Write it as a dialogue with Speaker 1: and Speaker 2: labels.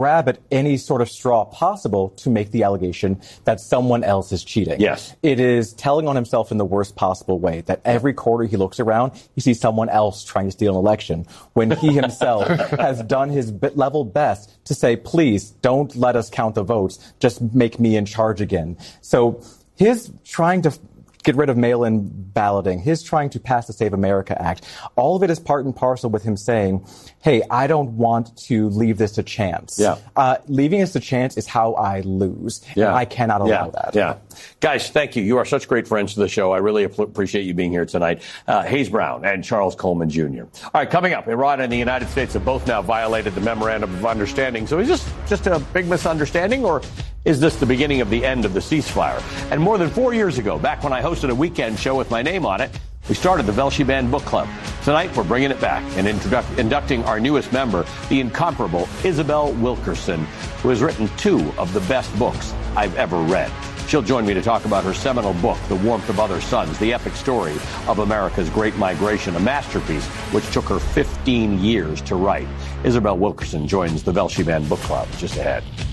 Speaker 1: grab at any sort of straw possible to make the allegation that someone else is cheating.
Speaker 2: Yes.
Speaker 1: It is telling on himself in the worst possible way that every quarter he looks around, he sees someone else trying to steal an election when he himself has done his level best to say, please don't let us count the votes. Just make me in charge again. So his trying to get rid of mail-in balloting, his trying to pass the Save America Act, all of it is part and parcel with him saying, hey, I don't want to leave this to chance.
Speaker 2: Yeah.
Speaker 1: Leaving this to chance is how I lose.
Speaker 2: Yeah.
Speaker 1: And I cannot allow that.
Speaker 2: Yeah. Guys, thank you. You are such great friends to the show. I really appreciate you being here tonight. Hayes Brown and Charles Coleman Jr. All right, coming up, Iran and the United States have both now violated the Memorandum of Understanding. So is this just a big misunderstanding, or is this the beginning of the end of the ceasefire? And more than 4 years ago, back when I hosted a weekend show with my name on it, we started the Velshi Band Book Club. Tonight, we're bringing it back and inducting our newest member, the incomparable Isabel Wilkerson, who has written 2 of the best books I've ever read. She'll join me to talk about her seminal book, The Warmth of Other Suns, the epic story of America's Great Migration, a masterpiece which took her 15 years to write. Isabel Wilkerson joins the Velshi Band Book Club just ahead.